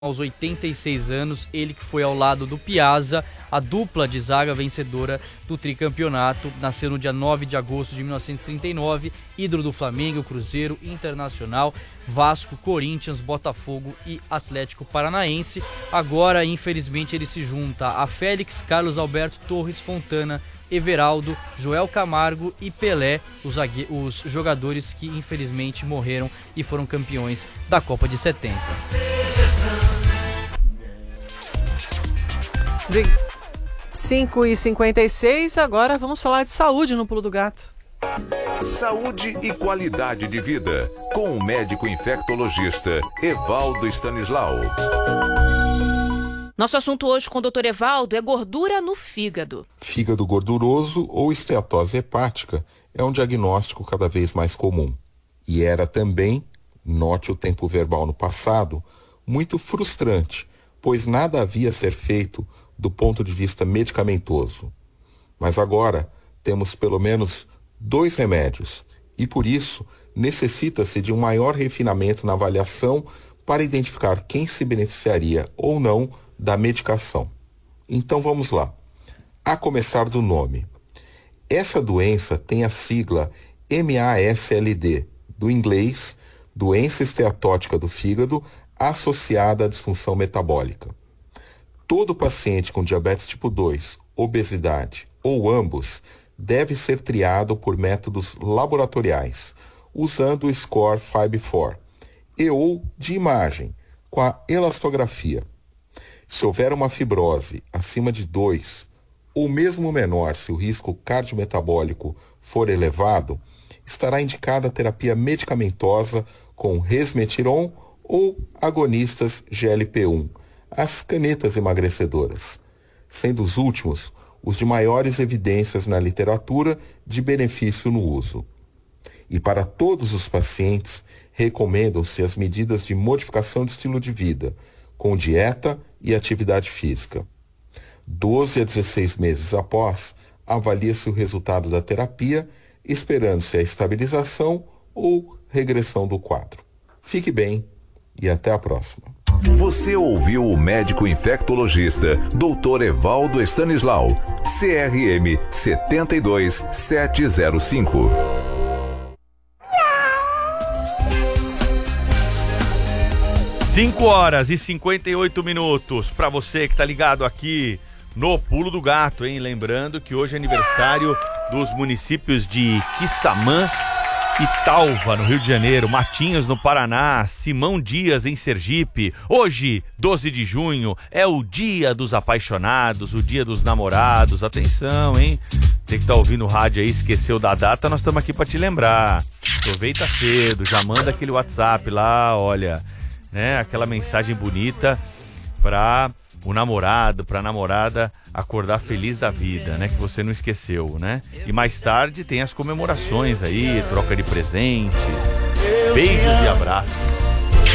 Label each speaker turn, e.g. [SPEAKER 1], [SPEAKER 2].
[SPEAKER 1] aos 86 anos, ele que foi ao lado do Piazza, a dupla de zaga vencedora do tricampeonato. Nasceu no dia 9 de agosto de 1939, ídolo do Flamengo, Cruzeiro, Internacional, Vasco, Corinthians, Botafogo e Atlético Paranaense. Agora, infelizmente, ele se junta a Félix, Carlos Alberto, Torres, Fontana, Everaldo, Joel Camargo e Pelé, os jogadores que infelizmente morreram e foram campeões da Copa de 70.
[SPEAKER 2] 5h56, agora vamos falar de saúde no Pulo do Gato.
[SPEAKER 3] Saúde e qualidade de vida, com o médico infectologista Evaldo Stanislau.
[SPEAKER 4] Nosso assunto hoje com o Dr. Evaldo é gordura no fígado.
[SPEAKER 5] Fígado gorduroso ou esteatose hepática é um diagnóstico cada vez mais comum. E era também, note o tempo verbal no passado, muito frustrante, pois nada havia a ser feito do ponto de vista medicamentoso. Mas agora temos pelo menos 2 remédios e por isso necessita-se de um maior refinamento na avaliação para identificar quem se beneficiaria ou não da medicação. Então vamos lá. A começar do nome. Essa doença tem a sigla MASLD, do inglês, doença esteatótica do fígado associada à disfunção metabólica. Todo paciente com diabetes tipo 2, obesidade ou ambos deve ser triado por métodos laboratoriais, usando o Score 5-4 e ou de imagem, com a elastografia. Se houver uma fibrose acima de 2, ou mesmo menor se o risco cardiometabólico for elevado, estará indicada a terapia medicamentosa com resmetirom ou agonistas GLP-1, as canetas emagrecedoras, sendo os últimos os de maiores evidências na literatura de benefício no uso. E para todos os pacientes, recomendam-se as medidas de modificação de estilo de vida, com dieta e atividade física. 12 a 16 meses após, avalia-se o resultado da terapia, esperando-se a estabilização ou regressão do quadro. Fique bem e até a próxima.
[SPEAKER 3] Você ouviu o médico infectologista Dr. Evaldo Stanislau, CRM 72705.
[SPEAKER 6] 5h58 para você que tá ligado aqui no Pulo do Gato, hein? Lembrando que hoje é aniversário dos municípios de Quissamã e Talva, no Rio de Janeiro, Matinhos, no Paraná, Simão Dias, em Sergipe. Hoje, 12 de junho, é o dia dos apaixonados, o dia dos namorados. Atenção, hein? Você que tá ouvindo o rádio aí, esqueceu da data, nós estamos aqui para te lembrar. Aproveita cedo, já manda aquele WhatsApp lá, olha, né? Aquela mensagem bonita para o namorado, para a namorada acordar feliz da vida, né? Que você não esqueceu, né? E mais tarde tem as comemorações aí, troca de presentes, beijos e abraços.